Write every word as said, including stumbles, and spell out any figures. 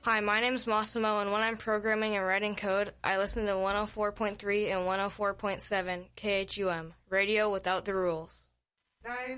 Hi, my name's Massimo, and when I'm programming and writing code, I listen to one oh four point three and one oh four point seven K H U M, Radio Without the Rules. Nine.